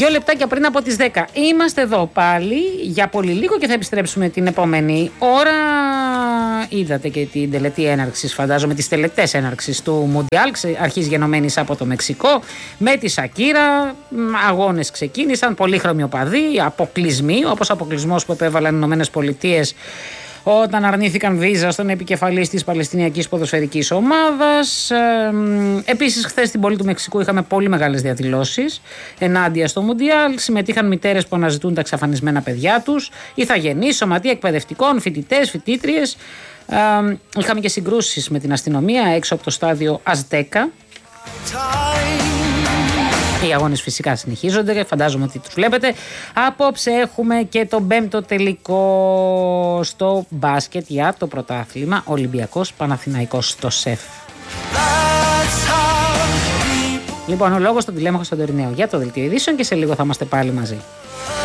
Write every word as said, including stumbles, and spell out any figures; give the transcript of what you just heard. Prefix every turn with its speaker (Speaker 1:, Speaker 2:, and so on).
Speaker 1: Δύο λεπτάκια πριν από τις δέκα. Είμαστε εδώ πάλι για πολύ λίγο και θα επιστρέψουμε την επόμενη ώρα. Είδατε και την τελετή έναρξης, φαντάζομαι, τις τελετές έναρξης του Μουντιάλ, αρχής γενομένης από το Μεξικό, με τη Σακύρα. Αγώνες ξεκίνησαν, πολύχρωμοι οπαδοί, αποκλεισμοί, όπως ο αποκλεισμός που επέβαλαν οι Ηνωμένες Πολιτείες όταν αρνήθηκαν βίζα στον επικεφαλής της Παλαιστινιακής Ποδοσφαιρικής Ομάδας. Ε, επίσης, χθες στην πόλη του Μεξικού είχαμε πολύ μεγάλες διαδηλώσεις ενάντια στο Μουντιάλ. Συμμετείχαν μητέρες που αναζητούν τα εξαφανισμένα παιδιά τους, ηθαγενείς, σωματεία εκπαιδευτικών, φοιτητές, φοιτήτριες. Ε, είχαμε και συγκρούσεις με την αστυνομία έξω από το στάδιο Αζτέκα. Οι αγώνες φυσικά συνεχίζονται, φαντάζομαι ότι τους βλέπετε. Απόψε έχουμε και το πέμπτο τελικό στο μπάσκετ για το πρωτάθλημα, Ολυμπιακός Παναθηναϊκός στο ΣΕΦ. Λοιπόν, ο λόγος στον τηλέμαχο στον Τωριναίο για το δελτίο ειδήσεων και σε λίγο θα είμαστε πάλι μαζί.